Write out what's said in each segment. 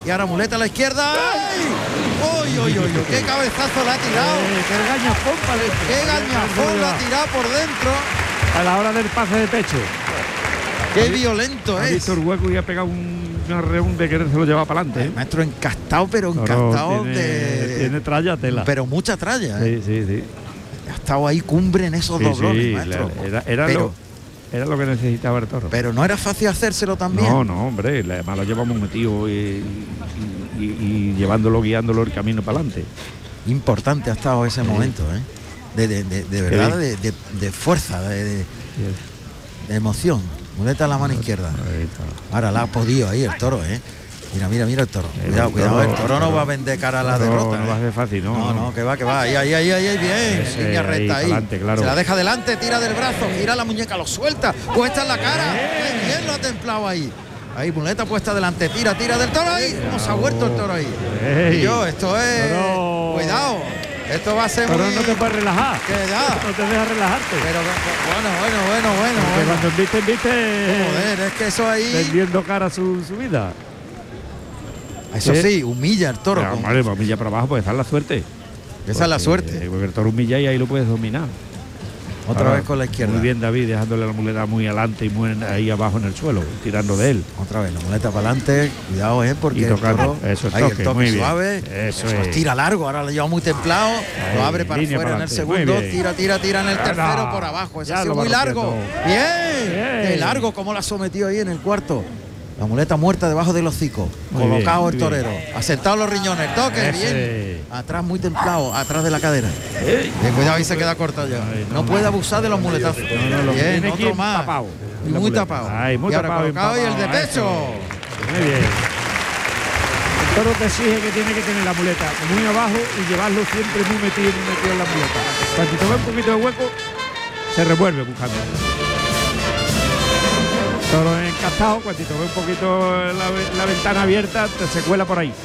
Y ahora muleta a la izquierda. ¡Ay! ¡Uy! ¡Qué cabezazo le ha tirado! ¡Qué gañafón para adentro! ¡Qué gañafón le ha tirado por dentro! A la hora del pase de pecho. ¡Qué violento ha es! visto el hueco y ha pegado una reún de querer se lo lleva para adelante. El maestro encastado, pero encastado tiene tralla tela. Pero mucha tralla. Sí. Ha estado ahí cumbre en esos doblones, maestro. Era lo que necesitaba el toro. Pero no era fácil hacérselo también. No, hombre, además lo llevamos metido y guiándolo el camino para adelante. Importante ha estado ese momento, de verdad, de fuerza, de emoción. Muleta a la mano izquierda. Ahora la ha podido ahí el toro, Mira el toro. Cuidado, el toro no va a vender cara a la derrota. No va a ser fácil, No, que va. Ahí, bien. Línea recta ahí. Adelante, claro. Se la deja delante, tira del brazo, gira la muñeca, lo suelta, puesta en la cara. Qué bien lo ha templado ahí. Ahí, muleta puesta delante, tira del toro ahí. ¿Cómo se ha vuelto el toro ahí? Esto es. Cuidado. Esto va a ser pero no te puedes relajar. Que ya. No te dejas relajarte. Pero bueno. Cuando viste. Joder, es que eso ahí. Vendiendo cara a su vida. Eso sí, humilla el toro. Vale, humilla para abajo, pues esa es la suerte. Esa es la suerte. Porque el toro humilla y ahí lo puedes dominar. Otra vez con la izquierda. Muy bien David, dejándole la muleta muy adelante y muy ahí abajo en el suelo, tirando de él. Otra vez la muleta para adelante, cuidado, porque el toro, eso es toque, el toque muy suave, bien. Eso es. Tira largo, ahora lo lleva muy templado, lo abre para afuera en el segundo, tira en el tercero por abajo, eso ha sido muy largo. Bien, qué largo, como la ha sometido ahí en el cuarto. La muleta muerta debajo del hocico, colocado el torero, asentado los riñones, el toque, bien, atrás muy templado, atrás de la cadera. Cuidado, ahí se queda corta ya. No puede abusar de los muletazos. Bien, otro más. Muy tapado. Muy y ahora tapado, colocado y el de pecho. Muy bien. El toro te exige que tiene que tener la muleta muy abajo y llevarlo siempre muy metido en la muleta. Cuando te ve un poquito de hueco, se revuelve buscando. Toro encastado, cuando te ve un poquito la ventana abierta, se cuela por ahí.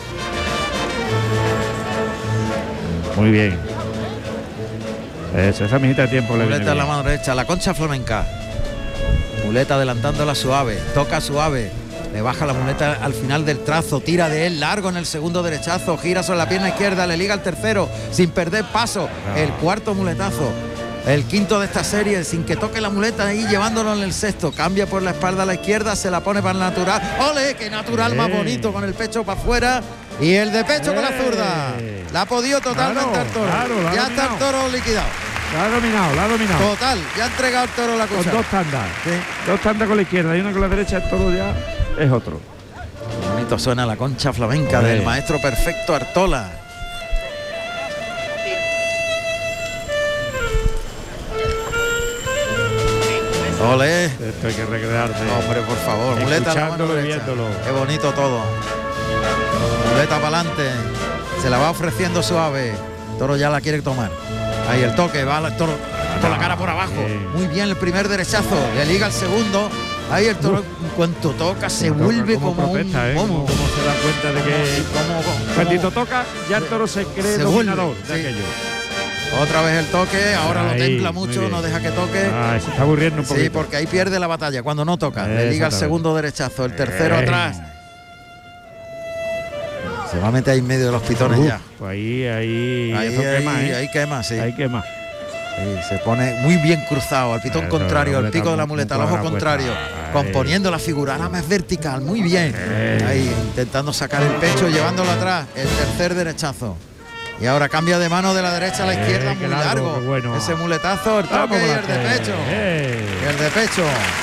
Muy bien. Eso, esa mijita de tiempo. Muleta en la mano derecha, la concha flamenca. Muleta adelantándola suave, toca suave. Le baja la muleta al final del trazo, tira de él largo en el segundo derechazo, gira sobre la pierna izquierda, le liga el tercero sin perder paso. El cuarto muletazo. El quinto de esta serie, sin que toque la muleta ahí, llevándolo en el sexto. Cambia por la espalda a la izquierda, se la pone para el natural. ¡Ole! ¡Qué natural más bonito! Con el pecho para afuera. Y el de pecho con la zurda. La ha podido totalmente al toro. Ya está el toro liquidado. La ha dominado. Total, ya ha entregado el toro la cosa. Con dos tandas. Sí. Dos tandas con la izquierda y una con la derecha, el toro ya es otro. Qué bonito suena la concha flamenca del maestro perfecto Artola. Ole. Esto hay que recrearse. Hombre, por favor, muleta a la mano derecha. Qué bonito todo. Muleta para adelante. Se la va ofreciendo suave. El toro ya la quiere tomar. Ahí el toque, va el toro con la cara por abajo. Muy bien el primer derechazo. Le liga el segundo. Ahí el toro, en cuanto toca, se vuelve como protesta, un momo. Como se da cuenta de que cuando toca, ya el toro se cree dominador de aquello. Otra vez el toque, ahora lo templa mucho, no deja que toque. Se está aburriendo un poquito. Sí, porque ahí pierde la batalla cuando no toca. Le liga el segundo derechazo, el tercero atrás. Se va a meter ahí en medio de los pitones ya. Pues ahí quema, sí. Ahí quema. Sí, se pone muy bien cruzado, al pitón contrario, al pico de la muleta, al ojo contrario, componiendo la figura, ahora más vertical, muy bien. Ahí intentando sacar el pecho, llevándolo atrás, el tercer derechazo. Y ahora cambia de mano de la derecha a la izquierda, muy largo. Bueno. Ese muletazo, el toque y el de pecho. El de pecho.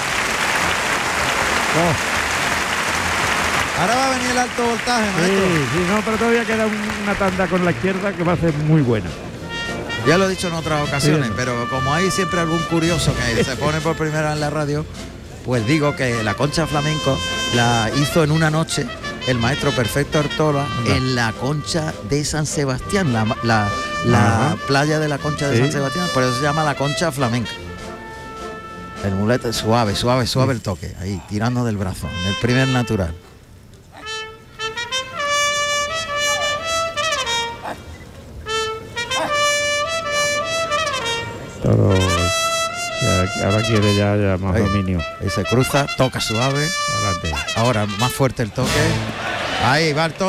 Ahora va a venir el alto voltaje, maestro. Sí, no, pero todavía queda una tanda con la izquierda que va a ser muy buena. Ya lo he dicho en otras ocasiones, pero como hay siempre algún curioso que se pone por primera vez en la radio, pues digo que la concha flamenco la hizo en una noche el maestro perfecto Artola en la concha de San Sebastián, la playa de la concha de San Sebastián, por eso se llama la concha flamenca. El mulete suave el toque, ahí tirando del brazo, en el primer natural. Toro ahora quiere ya más dominio. Ahí se cruza, toca suave. Adelante. Ahora más fuerte el toque. Ahí va el toro.